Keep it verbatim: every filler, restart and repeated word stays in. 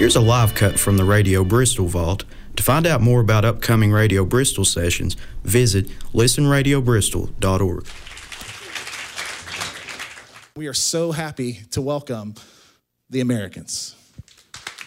Here's a live cut from the Radio Bristol Vault. To find out more about upcoming Radio Bristol sessions, visit listen radio bristol dot org. We are so happy to welcome the Americans.